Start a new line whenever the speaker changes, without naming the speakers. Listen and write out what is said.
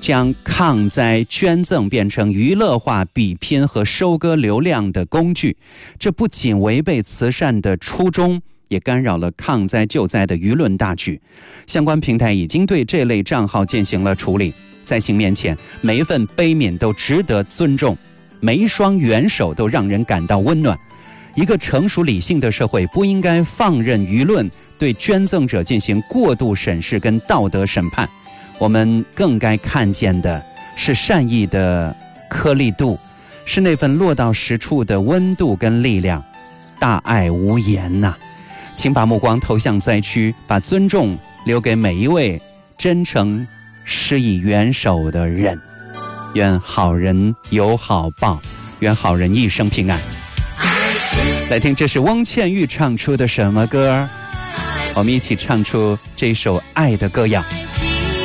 将抗灾捐赠变成娱乐化比拼和收割流量的工具，这不仅违背慈善的初衷，也干扰了抗灾救灾的舆论大局。相关平台已经对这类账号进行了处理。灾情面前，每一份悲悯都值得尊重，每一双援手都让人感到温暖。一个成熟理性的社会不应该放任舆论对捐赠者进行过度审视跟道德审判，我们更该看见的是善意的颗粒度，是那份落到实处的温度跟力量。大爱无言呐，请把目光投向灾区，把尊重留给每一位真诚施以援手的人。愿好人有好报，愿好人一生平安。来听，这是翁倩玉唱出的什么歌？我们一起唱出这首爱的歌谣。